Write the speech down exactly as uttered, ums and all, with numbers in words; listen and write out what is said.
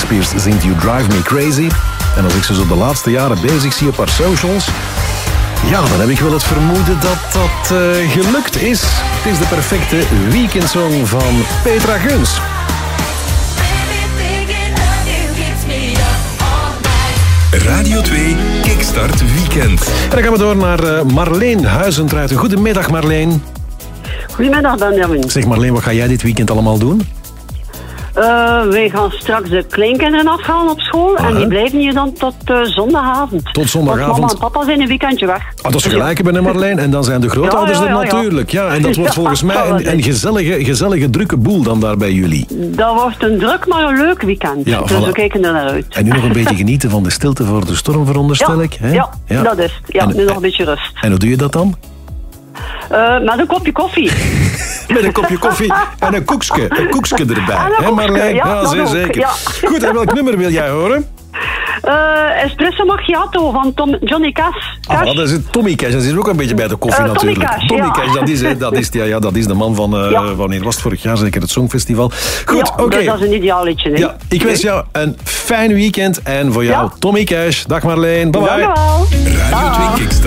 Spears zingt You Drive Me Crazy. En als ik ze zo de laatste jaren bezig zie op haar socials... Ja, dan heb ik wel het vermoeden dat dat uh, gelukt is. Het is de perfecte weekendsong van Petra Guns. Radio twee Kickstart Weekend. En dan gaan we door naar uh, Marleen Huizentruiden. Goedemiddag Marleen. Goedemiddag Benjamin. Zeg Marleen, wat ga jij dit weekend allemaal doen? Uh, wij gaan straks de kleinkinderen afhalen op school. Uh-huh. En die blijven hier dan tot uh, zondagavond. Tot zondagavond. Want mama en papa zijn een weekendje weg. Ah, dat is gelijk bij Marleen. En dan zijn de grootouders ja, ja, ja, er natuurlijk. Ja, en dat wordt volgens mij een, een gezellige, gezellige drukke boel dan daar bij jullie. Dat wordt een druk, maar een leuk weekend. Ja, dus voilà. we kijken er naar uit. En nu nog een beetje genieten van de stilte voor de storm, veronderstel ja, ik. Hè? Ja, ja, dat is het. Ja, en, nu nog een beetje rust. En hoe doe je dat dan? Uh, met een kopje koffie. Met een kopje koffie en een koekske. Een koekske erbij. Hè Marleen? Ja, ja zeer zeker. Ja. Goed, en welk nummer wil jij horen? Uh, Espresso Macchiato van Tom, Johnny Cash. Ah, dat is het Tommy Cash. Dat is ook een beetje bij de koffie uh, natuurlijk. Tommy Cash, Tommy ja. Cash, dat is, dat, is, ja, ja, dat is de man van... Uh, ja. Wanneer was het vorig jaar? Zeker het Songfestival. Goed, ja, oké. Okay. Dat is een ideaal liedje. Hè? Ja, ik wens jou een fijn weekend. En voor jou, ja. Tommy Cash. Dag Marleen. Bye bye. Dank je wel. Radio twee Kickstart.